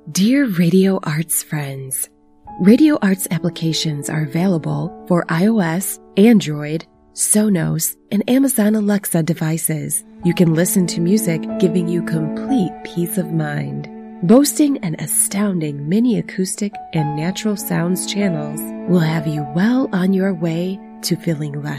Dear Radio Arts friends, Radio Arts applications are available for iOS, Android, Sonos, and Amazon Alexa devices. You can listen to music, giving you complete peace of mind. Boasting an astounding mini acoustic and natural sounds channels will have you well on your way to feeling less